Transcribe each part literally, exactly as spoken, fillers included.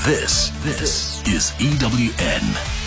This, this is E W N.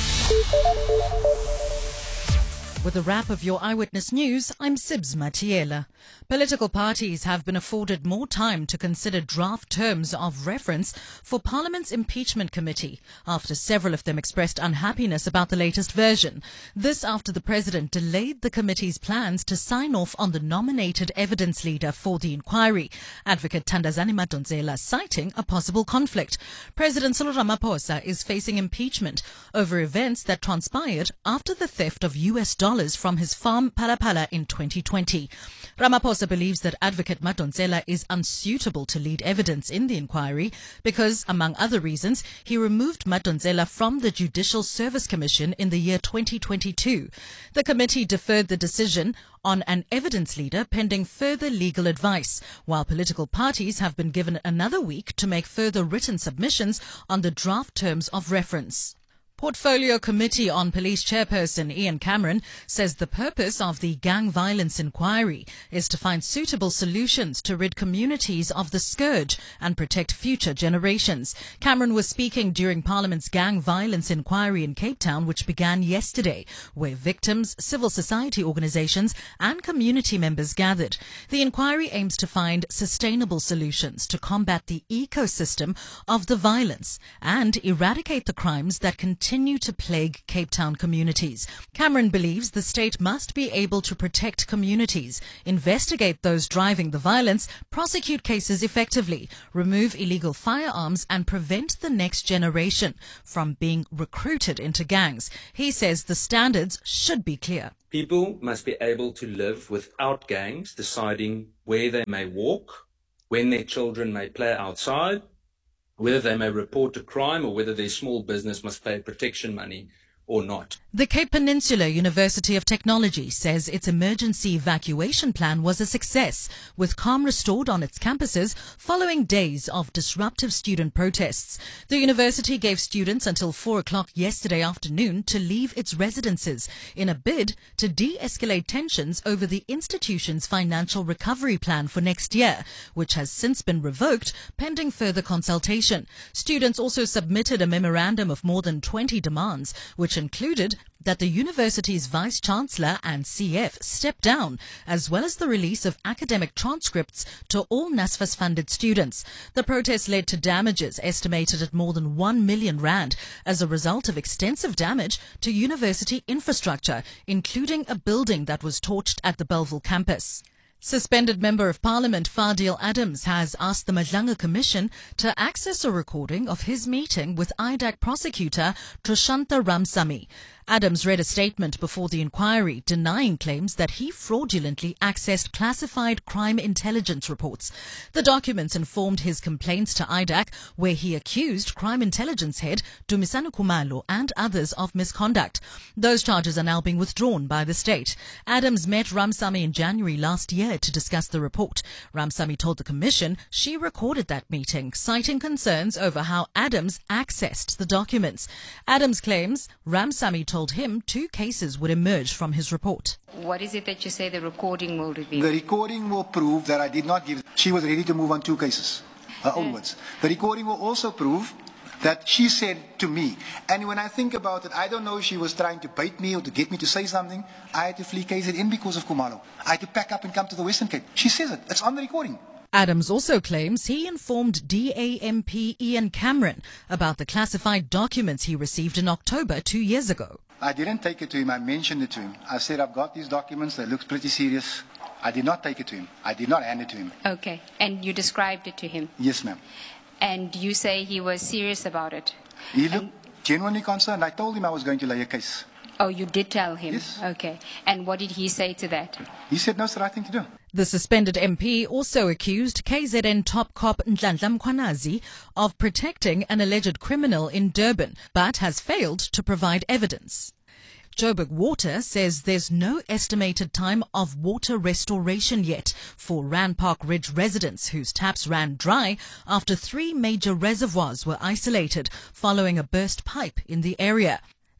With a wrap of your Eyewitness News, I'm Sibs Matiela. Political parties have been afforded more time to consider draft terms of reference for Parliament's impeachment committee after several of them expressed unhappiness about the latest version. This after the President delayed the committee's plans to sign off on the nominated evidence leader for the inquiry, Advocate Thandazani Madonsela citing a possible conflict. President Cyril Ramaphosa is facing impeachment over events that transpired after the theft of U S dollars from his farm Phalaphala in twenty twenty. Ramaphosa believes that Advocate Madonsela is unsuitable to lead evidence in the inquiry because, among other reasons, he removed Madonsela from the Judicial Service Commission in the year twenty twenty-two. The committee deferred the decision on an evidence leader pending further legal advice, while political parties have been given another week to make further written submissions on the draft terms of reference. Portfolio Committee on Police Chairperson Ian Cameron says the purpose of the gang violence inquiry is to find suitable solutions to rid communities of the scourge and protect future generations. Cameron was speaking during Parliament's gang violence inquiry in Cape Town, which began yesterday, where victims, civil society organizations and community members gathered. The inquiry aims to find sustainable solutions to combat the ecosystem of the violence and eradicate the crimes that continue continue to plague Cape Town communities. Cameron believes the state must be able to protect communities, investigate those driving the violence, prosecute cases effectively, remove illegal firearms and prevent the next generation from being recruited into gangs. He says the standards should be clear. People must be able to live without gangs deciding where they may walk, when their children may play outside, whether they may report a crime or whether their small business must pay protection money or not. The Cape Peninsula University of Technology says its emergency evacuation plan was a success, with calm restored on its campuses following days of disruptive student protests. The university gave students until four o'clock yesterday afternoon to leave its residences in a bid to de-escalate tensions over the institution's financial recovery plan for next year, which has since been revoked pending further consultation. Students also submitted a memorandum of more than twenty demands, which included that the university's vice-chancellor and C F step down, as well as the release of academic transcripts to all NSFAS-funded students. The protest led to damages estimated at more than one million rand as a result of extensive damage to university infrastructure, including a building that was torched at the Bellville campus. Suspended Member of Parliament Fadil Adams has asked the Madlanga Commission to access a recording of his meeting with I D A C prosecutor Trishanta Ramsamy. Adams read a statement before the inquiry denying claims that he fraudulently accessed classified crime intelligence reports. The documents informed his complaints to I D A C, where he accused crime intelligence head Dumisani Khumalo and others of misconduct. Those charges are now being withdrawn by the state. Adams met Ramsamy in January last year to discuss the report. Ramsamy told the commission she recorded that meeting, citing concerns over how Adams accessed the documents. Adams claims Ramsamy told him two cases would emerge from his report. What is it that you say the recording will reveal? The recording will prove that I did not give. She was ready to move on two cases, her own words. The recording will also prove that she said to me, and when I think about it, I don't know if she was trying to bait me or to get me to say something. I had to flee K Z N because of Khumalo. I had to pack up and come to the Western Cape. She says it. It's on the recording. Adams also claims he informed D A M P Ian Cameron about the classified documents he received in October two years ago. I didn't take it to him. I mentioned it to him. I said, I've got these documents. They look pretty serious. I did not take it to him. I did not hand it to him. Okay. And you described it to him? Yes, ma'am. And you say he was serious about it? He looked genuinely concerned. I told him I was going to lay a case. Oh, you did tell him? Yes. Okay. And what did he say to that? He said, no, it's the right thing to do. The suspended M P also accused K Z N top cop Nhlanhla Mkhwanazi of protecting an alleged criminal in Durban, but has failed to provide evidence. Joburg Water says there's no estimated time of water restoration yet for Rand Park Ridge residents whose taps ran dry after three major reservoirs were isolated following a burst pipe in the area.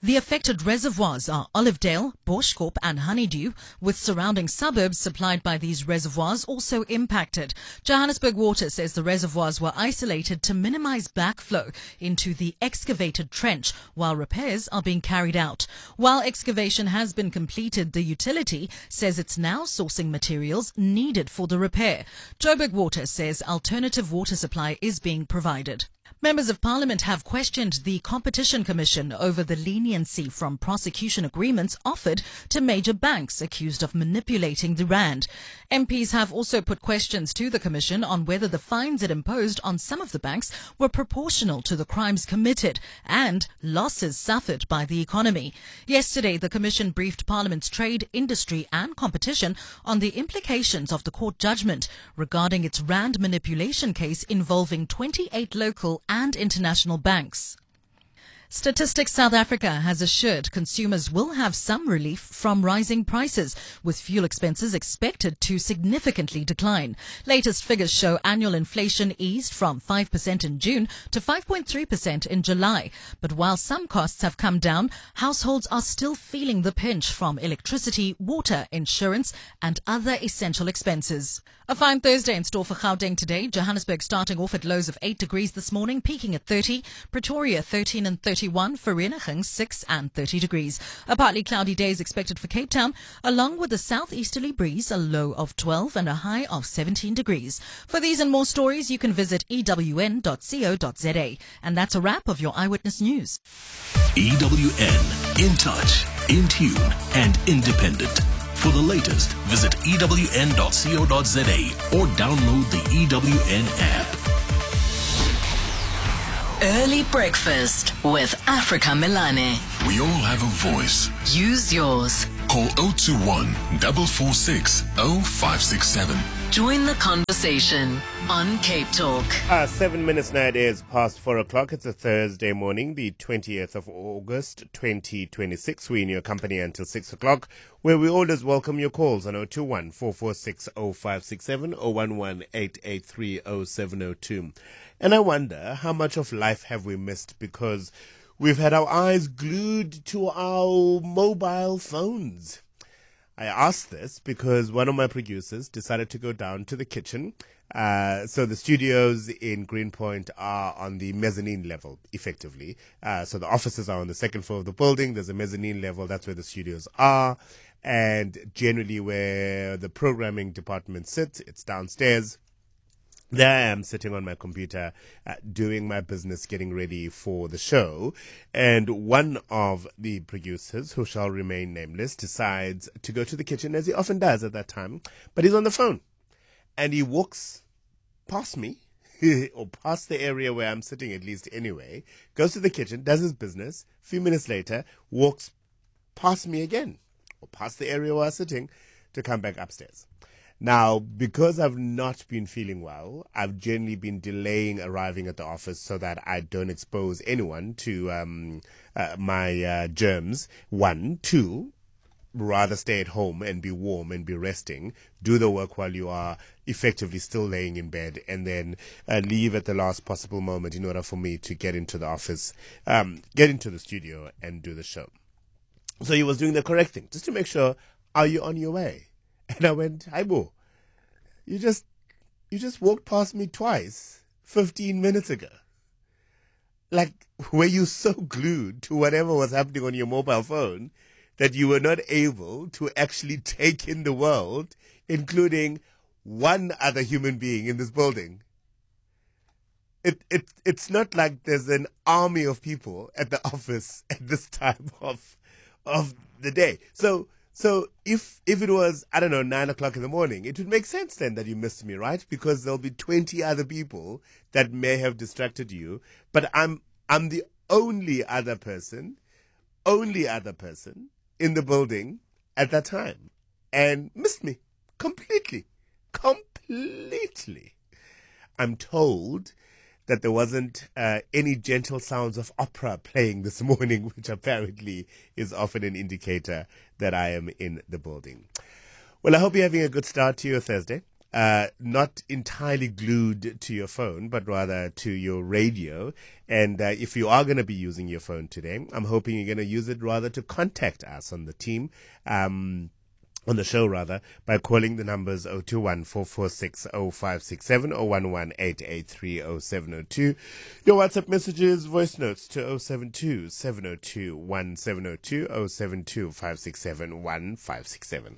The affected reservoirs are Olivedale, Boschkorp and Honeydew, with surrounding suburbs supplied by these reservoirs also impacted. Johannesburg Water says the reservoirs were isolated to minimize backflow into the excavated trench while repairs are being carried out. While excavation has been completed, the utility says it's now sourcing materials needed for the repair. Joburg Water says alternative water supply is being provided. Members of Parliament have questioned the Competition Commission over the leniency from prosecution agreements offered to major banks accused of manipulating the rand. M Ps have also put questions to the Commission on whether the fines it imposed on some of the banks were proportional to the crimes committed and losses suffered by the economy. Yesterday, the Commission briefed Parliament's Trade, Industry and Competition on the implications of the court judgment regarding its rand manipulation case involving twenty-eight local and international banks. Statistics South Africa has assured consumers will have some relief from rising prices, with fuel expenses expected to significantly decline. Latest figures show annual inflation eased from five percent in June to five point three percent in July. But while some costs have come down, households are still feeling the pinch from electricity, water, insurance and other essential expenses. A fine Thursday in store for Gauteng today. Johannesburg starting off at lows of eight degrees this morning, peaking at thirty. Pretoria thirteen and thirty-one. Vereeniging six and thirty degrees. A partly cloudy day is expected for Cape Town, along with a southeasterly breeze, a low of twelve and a high of seventeen degrees. For these and more stories, you can visit e w n dot co dot z a. And that's a wrap of your Eyewitness News. E W N, in touch, in tune and independent. For the latest, visit e w n dot co dot z a or download the E W N app. Early breakfast with Africa Milane. We all have a voice. Use yours. Call zero two one, four four six, zero five six seven. Join the conversation on Cape Talk. Uh, seven minutes now, it is past four o'clock. It's a Thursday morning, the twentieth of August, twenty twenty-six. We're in your company until six o'clock, where we always welcome your calls on zero two one, four four six, zero five six seven, zero one one, eight eight three, zero seven zero two. And I wonder, how much of life have we missed because we've had our eyes glued to our mobile phones? I asked this because one of my producers decided to go down to the kitchen. Uh, so the studios in Greenpoint are on the mezzanine level, effectively. Uh, so the offices are on the second floor of the building. There's a mezzanine level. That's where the studios are. And generally where the programming department sits, it's downstairs. There I am sitting on my computer, uh, doing my business, getting ready for the show. And one of the producers, who shall remain nameless, decides to go to the kitchen, as he often does at that time. But he's on the phone. And he walks past me, or past the area where I'm sitting, at least anyway, goes to the kitchen, does his business. A few minutes later, walks past me again, or past the area where I'm sitting, to come back upstairs. Now, because I've not been feeling well, I've generally been delaying arriving at the office so that I don't expose anyone to um, uh, my uh, germs. One. Two, rather stay at home and be warm and be resting. Do the work while you are effectively still laying in bed, and then uh, leave at the last possible moment in order for me to get into the office, um, get into the studio and do the show. So he was doing the correct thing, just to make sure, are you on your way? And I went, hi, Bo, you just, you just walked past me twice, fifteen minutes ago. Like, were you so glued to whatever was happening on your mobile phone that you were not able to actually take in the world, including one other human being in this building? It, it, it's not like there's an army of people at the office at this time of, of the day. So, So if if it was, I don't know, nine o'clock in the morning, it would make sense then that you missed me, right? Because there'll be twenty other people that may have distracted you. But I'm I'm the only other person, only other person in the building at that time, and missed me completely, completely. I'm told that there wasn't uh, any gentle sounds of opera playing this morning, which apparently is often an indicator that I am in the building. Well, I hope you're having a good start to your Thursday. uh, not entirely glued to your phone, but rather to your radio. And uh, if you are going to be using your phone today, I'm hoping you're going to use it rather to contact us on the team. Um, on the show, rather, by calling the numbers zero two one, four four six, zero five six seven or one one eight eight three, zero seven zero two. Your WhatsApp messages, voice notes to zero seven two, seven zero two, one seven zero two, zero seven two, five six seven, one five six seven.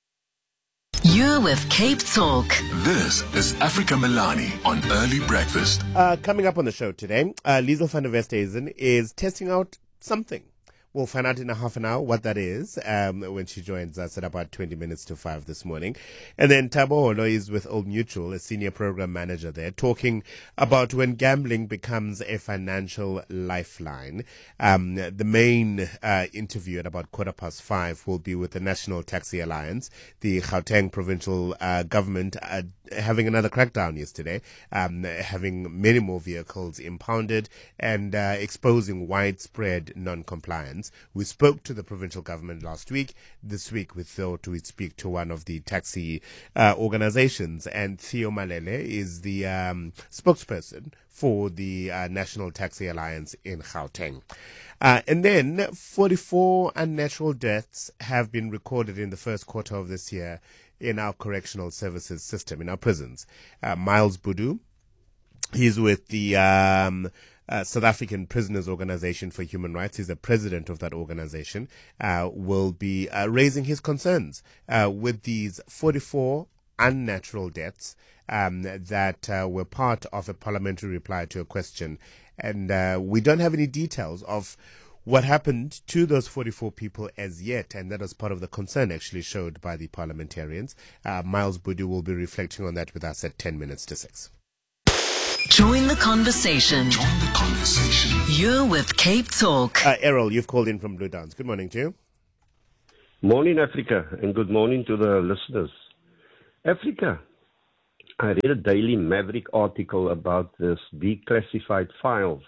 You're with Cape Talk. This is Africa Milani on Early Breakfast. Uh, coming up on the show today, uh, Liesl van der Westhuizen is testing out something. We'll find out in a half an hour what that is um, when she joins us at about twenty minutes to five this morning. And then Thabo Holo is with Old Mutual, a senior program manager there, talking about when gambling becomes a financial lifeline. Um, the main uh, interview at about quarter past five will be with the National Taxi Alliance, the Gauteng provincial uh, government uh, having another crackdown yesterday, um, having many more vehicles impounded and uh, exposing widespread non-compliance. We spoke to the provincial government last week. This week we thought we'd speak to one of the taxi uh, organizations, and Theo Malele is the um, spokesperson for the uh, National Taxi Alliance in Gauteng. Uh, and then forty-four unnatural deaths have been recorded in the first quarter of this year in our correctional services system, in our prisons. Uh, Miles Budu, he's with the um, uh, South African Prisoners Organization for Human Rights. He's the president of that organization, uh, will be uh, raising his concerns uh, with these forty-four unnatural deaths um, that uh, were part of a parliamentary reply to a question. And uh, we don't have any details of what happened to those forty-four people as yet, and that was part of the concern actually showed by the parliamentarians. Uh, Miles Budu will be reflecting on that with us at ten minutes to six. Join the conversation. Join the conversation. You're with Cape Talk. Uh, Errol, you've called in from Blue Downs. Good morning to you. Morning, Africa, and good morning to the listeners. Africa, I read a Daily Maverick article about this declassified files,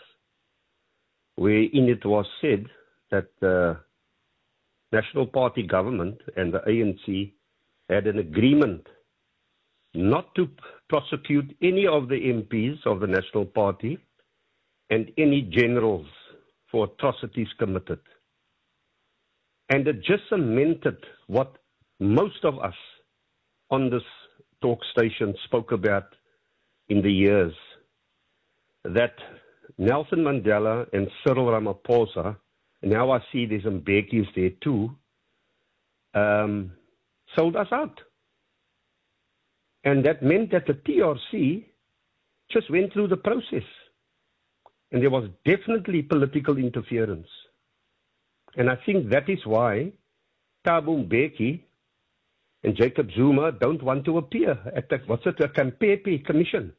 wherein it was said that the National Party government and the A N C had an agreement not to prosecute any of the M Ps of the National Party and any generals for atrocities committed. And it just cemented what most of us on this talk station spoke about in the years, that Nelson Mandela and Cyril Ramaphosa, now I see there's some Mbeki there too, um, sold us out. And that meant that the T R C just went through the process. And there was definitely political interference. And I think that is why Thabo Mbeki and Jacob Zuma don't want to appear at the, what's it, the Kampepe Commission.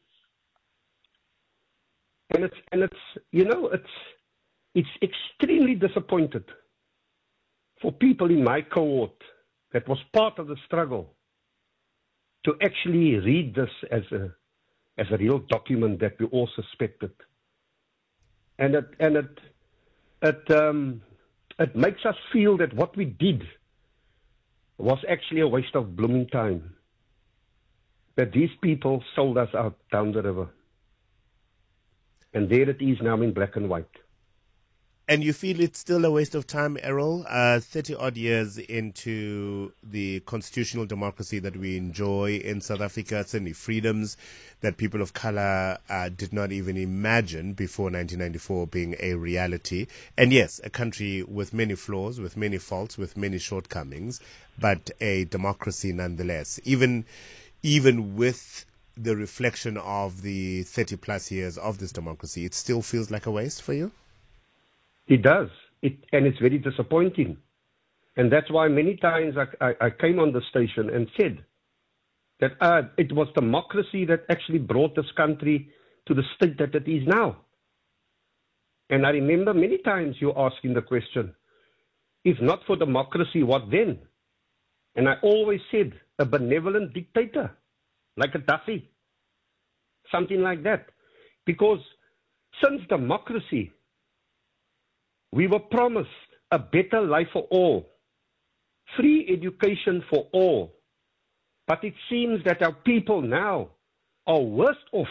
And it's, and it's, you know, it's, it's extremely disappointed for people in my cohort that was part of the struggle to actually read this as a, as a real document that we all suspected. And it, and it, it, um, it makes us feel that what we did was actually a waste of blooming time. That these people sold us out down the river. And there it is now in black and white. And you feel it's still a waste of time, Errol, uh, thirty-odd years into the constitutional democracy that we enjoy in South Africa, certainly freedoms that people of color uh, did not even imagine before nineteen ninety-four being a reality. And yes, a country with many flaws, with many faults, with many shortcomings, but a democracy nonetheless. Even, even with the reflection of the thirty-plus years of this democracy, it still feels like a waste for you? It does, it, and it's very disappointing. And that's why many times I, I, I came on the station and said that uh, it was democracy that actually brought this country to the state that it is now. And I remember many times you asking the question, if not for democracy, what then? And I always said, a benevolent dictator, like a Gaddafi, something like that. Because since democracy, we were promised a better life for all, free education for all, But it seems that our people now are worse off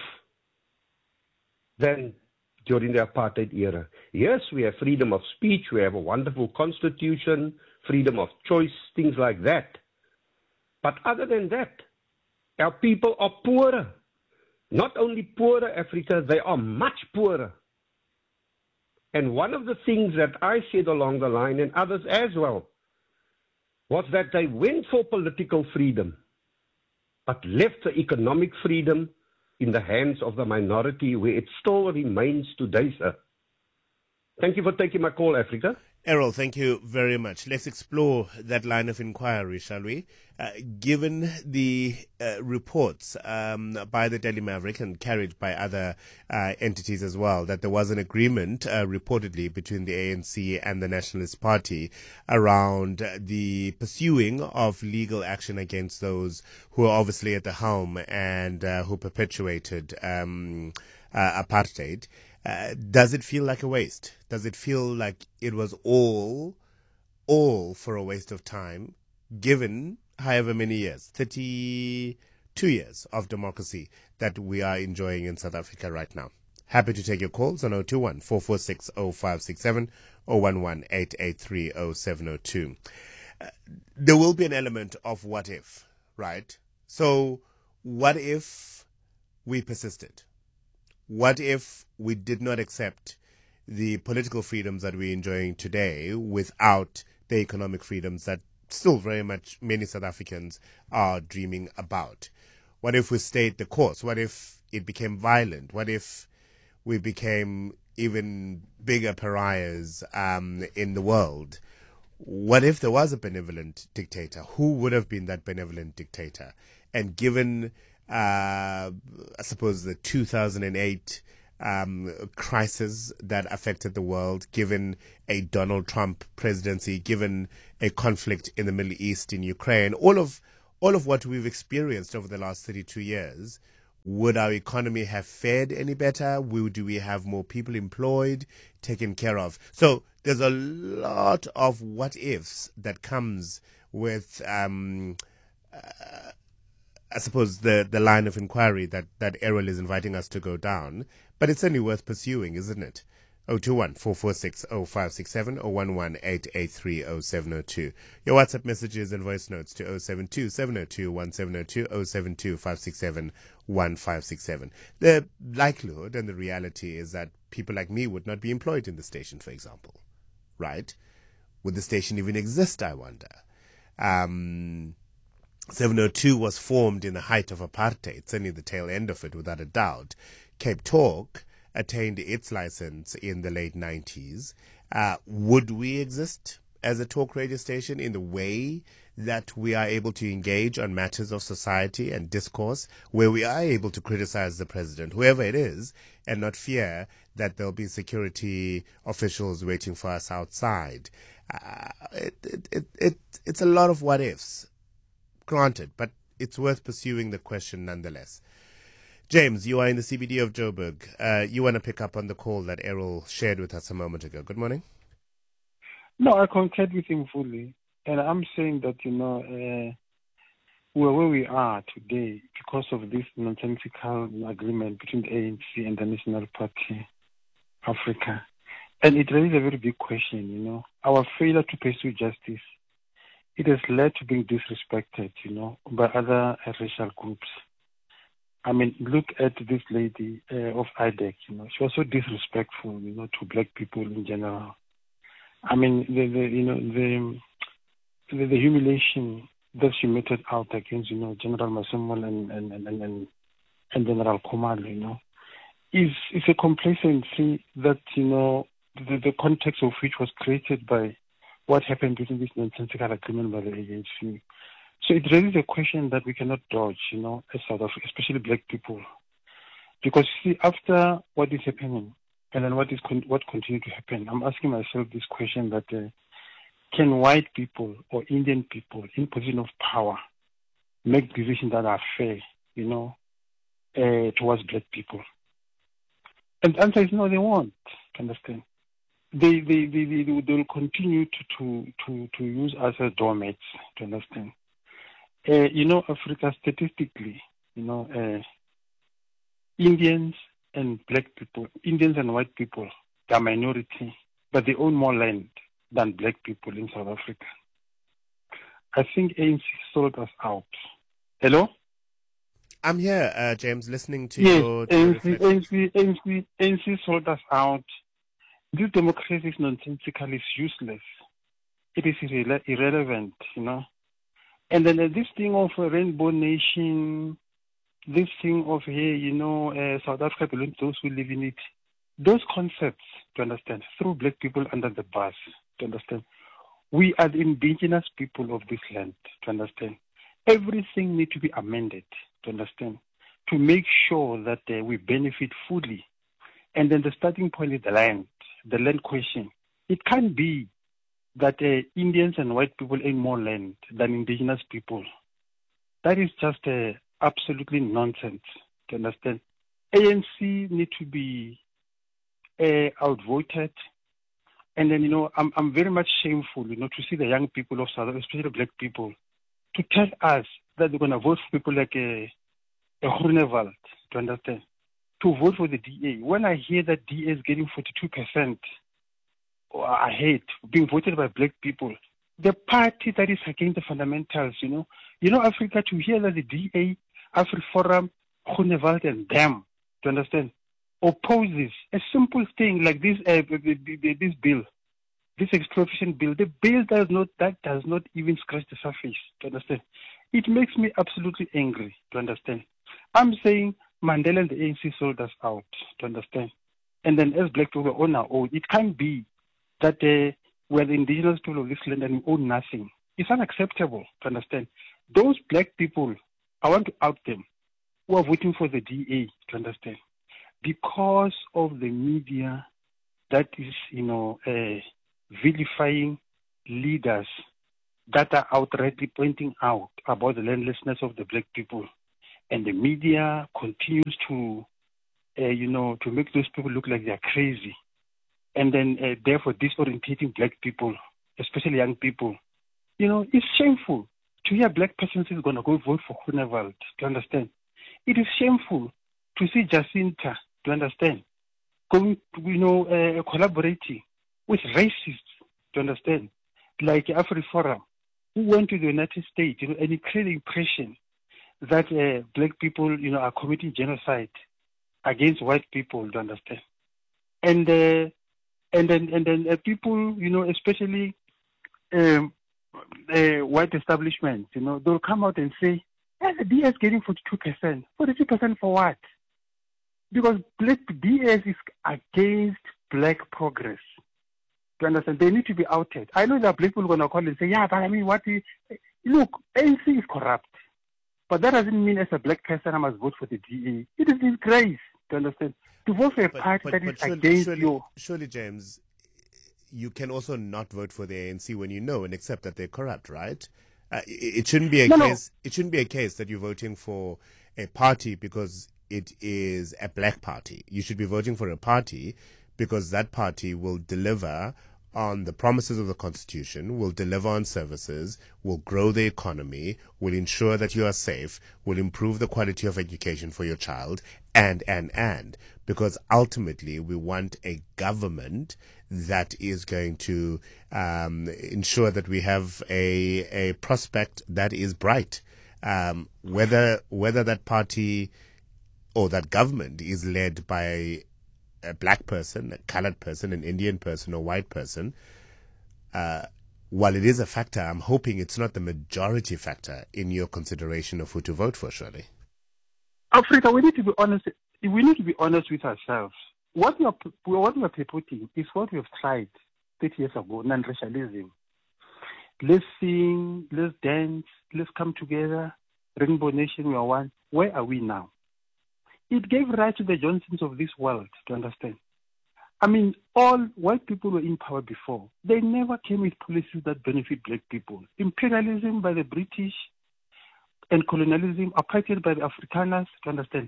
than during the apartheid era. Yes, we have freedom of speech, we have a wonderful constitution, freedom of choice, things like that. But other than that, our people are poorer. Not only poorer, Africa, they are much poorer. And one of the things that I said along the line, and others as well, was that they went for political freedom, but left the economic freedom in the hands of the minority, where it still remains today, sir. Thank you for taking my call, Africa. Errol, thank you very much. Let's explore that line of inquiry, shall we? Uh, given the uh, reports um, by the Daily Maverick and carried by other uh, entities as well, that there was an agreement uh, reportedly between the A N C and the Nationalist Party around the pursuing of legal action against those who are obviously at the helm and uh, who perpetuated um, uh, apartheid. Uh, does it feel like a waste? Does it feel like it was all, all for a waste of time, given however many years, thirty-two years of democracy that we are enjoying in South Africa right now? Happy to take your calls on zero two one, four four six, zero five six seven or one one eight eight three zero seven zero two. Uh, there will be an element of what if, right? So what if we persisted? What if we did not accept the political freedoms that we're enjoying today without the economic freedoms that still very much many South Africans are dreaming about? What if we stayed the course? What if it became violent? What if we became even bigger pariahs um, in the world? What if there was a benevolent dictator? Who would have been that benevolent dictator? And given Uh, I suppose the two thousand eight um, crisis that affected the world, given a Donald Trump presidency, given a conflict in the Middle East, in Ukraine, all of all of what we've experienced over the last thirty-two years, would our economy have fared any better? Would, do we have more people employed, taken care of? So there's a lot of what ifs that comes with um, uh, I suppose the, the line of inquiry that, that Errol is inviting us to go down, but it's only worth pursuing, isn't it? zero two one, four four six, zero five six seven or one one eight eight three zero seven zero two. Your WhatsApp messages and voice notes to zero seven two, seven zero two, one seven zero two, zero seven two, five six seven, one five six seven. The likelihood and the reality is that people like me would not be employed in the station, for example, right? Would the station even exist, I wonder? Um... seven oh two was formed in the height of apartheid, certainly the tail end of it, without a doubt. Cape Talk attained its license in the late nineties. Uh, would we exist as a talk radio station in the way that we are able to engage on matters of society and discourse, where we are able to criticize the president, whoever it is, and not fear that there'll be security officials waiting for us outside? Uh, it, it, it, it, it's a lot of what ifs. Granted, but it's worth pursuing the question nonetheless. James, you are in the C B D of Joburg. Uh, you want to pick up on the call that Errol shared with us a moment ago. Good morning. No, I concur with him fully. And I'm saying that, you know, uh, we're where we are today because of this nonsensical agreement between the A N C and the National Party, Africa. And it raises a very big question, you know, our failure to pursue justice. It has led to being disrespected, you know, by other uh, racial groups. I mean, look at this lady uh, of I D E C, you know, she was so disrespectful, you know, to black people in general. I mean, the, the you know, the, the the humiliation that she meted out against, you know, General Masemola and and, and, and, and General Khumalo, you know, is is a complacency that, you know, the, the context of which was created by what happened during this nonsensical agreement by the A N C. So it raises a question that we cannot dodge, you know, as South Africa, especially black people. Because, see, after what is happening, and then what is con- what continues to happen, I'm asking myself this question that uh, can white people or Indian people in position of power make decisions that are fair, you know, uh, towards black people? And the answer is no, they won't, understand? They they, they, they, they will continue to, to, to, to use us as doormats, to understand. Uh, you know, Africa, statistically, you know, uh, Indians and black people, Indians and white people, they are minority, but they own more land than black people in South Africa. I think A N C sold us out. Hello? I'm here, uh, James, listening to yes, your, to your reflections. A N C, A N C, A N C sold us out. This democracy is nonsensical, it's useless. It is irre- irrelevant, you know. And then uh, this thing of a rainbow nation, this thing of, hey, you know, uh, South Africa belongs to those who live in it, those concepts, to understand, throw black people under the bus, to understand. We are the indigenous people of this land, to understand. Everything needs to be amended, to understand, to make sure that uh, we benefit fully. And then the starting point is the land, the land question. It can't be that uh, Indians and white people own more land than indigenous people. That is just uh, absolutely nonsense, to understand. A N C need to be uh, outvoted. And then, you know, I'm I'm very much shameful, you know, to see the young people of South Africa, especially black people, to tell us that they're going to vote for people like a, a Groenewald, to understand, to vote for the D A. When I hear that D A is getting forty-two percent, oh, I hate being voted by black people. The party that is against the fundamentals, you know, you know, Africa, to hear that the D A, AfriForum, Groenewald, and them, to understand, opposes a simple thing like this uh, this bill, this expropriation bill. The bill does not that does not even scratch the surface, to understand. It makes me absolutely angry, to understand. I'm saying Mandela and the A N C sold us out, to understand. And then as black people on our own, it can't be that uh, we're the indigenous people of this land and we own nothing. It's unacceptable, to understand. Those black people, I want to out them, who are voting for the D A, to understand. Because of the media that is, you know, uh, vilifying leaders that are outrightly pointing out about the landlessness of the black people. And the media continues to, uh, you know, to make those people look like they're crazy. And then, uh, therefore, disorientating black people, especially young people. You know, it's shameful to hear a black person is going to go vote for Groenewald, to understand. It is shameful to see Jacinta, to understand, going, you know, uh, collaborating with racists, to understand, like AfriForum, who went to the United States, you know, and it created the impression that uh, black people, you know, are committing genocide against white people, to understand. And uh, and then and then uh, people, you know, especially um, uh, white establishments, you know, they'll come out and say, yeah, the D A is getting forty-two percent. forty-two percent for what? Because black D A is against black progress. Do you understand? They need to be outed. I know that black people are going to call and say, yeah, but I mean, what is... Look, A N C is corrupt. But that doesn't mean as a black person I must vote for the D A. It is disgrace, do you understand? To vote for a but, party but, that but is surely, against surely, you. Surely, James, you can also not vote for the A N C when you know and accept that they're corrupt, right? Uh, it, it shouldn't be a no, case. No. It shouldn't be a case that you're voting for a party because it is a black party. You should be voting for a party because that party will deliver on the promises of the Constitution, will deliver on services, will grow the economy, will ensure that you are safe, will improve the quality of education for your child, and, and, and. Because ultimately we want a government that is going to um, ensure that we have a, a prospect that is bright. Um, whether whether that party or that government is led by a black person, a colored person, an Indian person, or white person, uh, while it is a factor, I'm hoping it's not the majority factor in your consideration of who to vote for, surely. Africa, we need to be honest. We need to be honest with ourselves. What we are, what we are purporting is what we have tried thirty years ago, non-racialism. Let's sing, let's dance, let's come together, Rainbow Nation, we are one. Where are we now? It gave rise to the Johnsons of this world, to understand. I mean, all white people were in power before. They never came with policies that benefit black people. Imperialism by the British and colonialism, apartheid by the Afrikaners, to understand.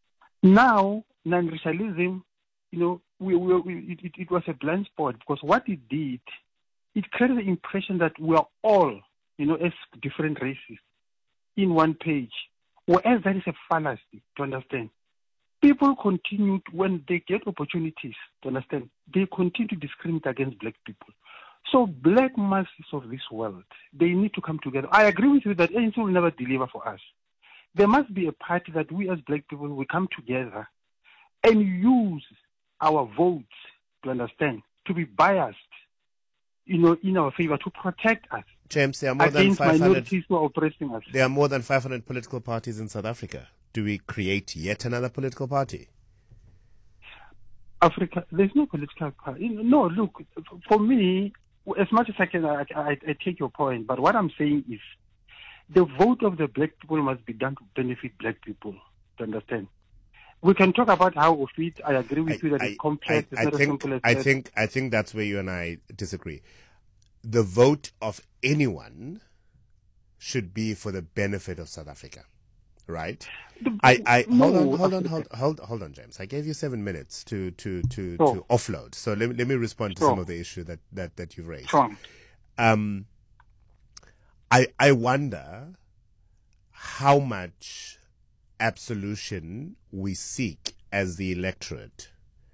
Now, non-racialism, you know, we, we, we, it, it, it was a blind spot because what it did, it created the impression that we are all, you know, as different races. in one page, whereas that is a fallacy, to understand. People continue, to, when they get opportunities, to understand, they continue to discriminate against black people. So black masses of this world, they need to come together. I agree with you that A N C will never deliver for us. There must be a party that we as black people will come together and use our votes, to understand, to be biased, you know, in our favor, to protect us. James, there are more than five hundred minorities who are oppressing us. There are more than five hundred political parties in South Africa. Do we create yet another political party? Africa, there's no political party. No, look, for me, as much as I can, I, I, I take your point. But what I'm saying is, the vote of the black people must be done to benefit black people. To understand. We can talk about how of it. I agree with I, you that I, it's complex. I, I, it's not think, as simple as I that. think. I think that's where you and I disagree. The vote of anyone should be for the benefit of South Africa, right? The, I, I no, hold on, hold on, hold, hold, hold on, James. I gave you seven minutes to to to, sure. to offload. So let me let me respond to sure. some of the issue that that that you've raised. Sure. Um, I I wonder how much absolution we seek as the electorate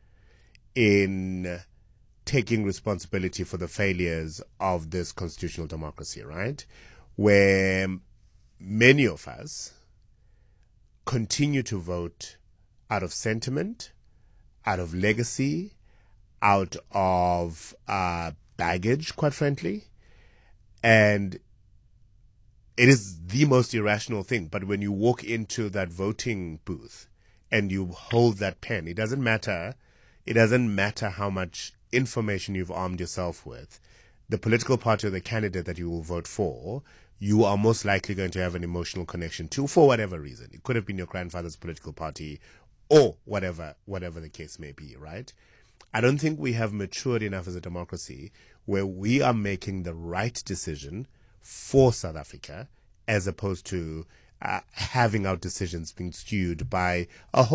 in taking responsibility for the failures of this constitutional democracy, right? Where many of us continue to vote out of sentiment, out of legacy, out of uh, baggage, quite frankly. And it is the most irrational thing. But when you walk into that voting booth and you hold that pen, it doesn't matter. It doesn't matter how much information you've armed yourself with. The political party or the candidate that you will vote for, you are most likely going to have an emotional connection to for whatever reason. It could have been your grandfather's political party or whatever, whatever the case may be, right? I don't think we have matured enough as a democracy where we are making the right decision for South Africa as opposed to uh, having our decisions being skewed by a whole